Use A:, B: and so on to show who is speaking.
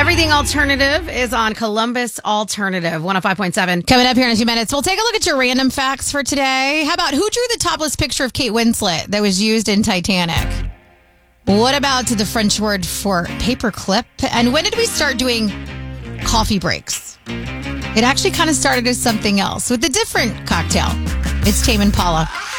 A: Everything Alternative is on Columbus Alternative 105.7.
B: Coming up here in a few minutes, we'll take a look at your random facts for today. How about who drew the topless picture of Kate Winslet that was used in Titanic? What about the French word for paperclip? And when did we start doing coffee breaks? It actually kind of started as something else with a different cocktail. It's Tame Impala.